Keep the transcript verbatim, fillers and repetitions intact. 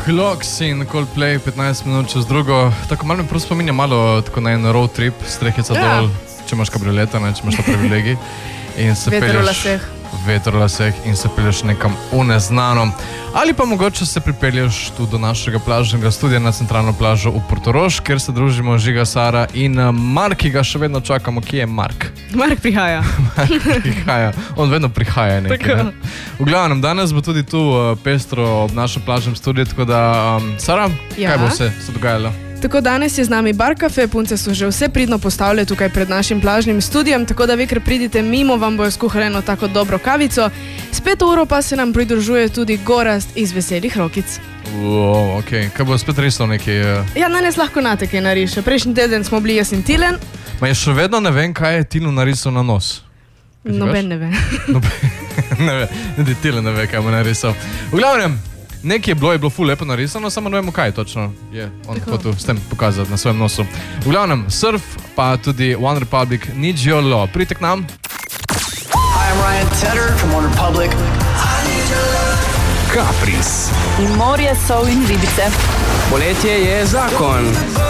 Clocks in Coldplay, petnajst minut čez drugo. Tako malo me prav spominja malo tako na en road trip, strehica Ja. dol, če imaš kabrioleta, ne, če imaš ta privilegij. In se Veter v pelješ laseh. veter v laseh in se pelješ nekam v neznano. Ali pa mogoče se pripelješ tu do našega plažnega studia na centralno plažo v Portorož, kjer se družimo Žiga, Sara in eh, Mark, ki ga še vedno čakamo. Kje je Mark? Mark prihaja. Prihaja, on vedno prihaja nekaj. Ne? V glavnem, danes bo tudi tu uh, pestro ob našem plažnem studiu, tako da, um, Sara, Ja. kaj bo se, se dogajalo? Tako danes je z nami Bar Cafe, punce so že vse pridno postavile tukaj pred našim plažnim studijem, tako da vi, ker pridite mimo, vam bojo skuhali eno tako dobro kavico. Spet uro pa se nam pridružuje tudi Gorazd iz Veselih rokic. Wow, ok, kaj bo spet risal nekaj? Uh, Ja, danes lahko Nate kaj nariše. Prejšnji teden smo bili jaz in Tilen, ma je še vedno ne vem, kaj je Tinu narisal na nos. Kaj ti noben ne ve. Noben ne ve, niti Tile ne ve, kaj mu je narisal. V glavnem, nekaj je bilo, je bilo ful lepo narisano, samo ne vemo, kaj točno je on Tako. hotel s tem pokazati na svojem nosu. V glavnem, Surf, pa tudi One Republic, Need Your Law. Pridite k nam. Hi, I'm Ryan Tedder from One Republic. Kapris. In morje, sol in ribice. Poletje je zakon.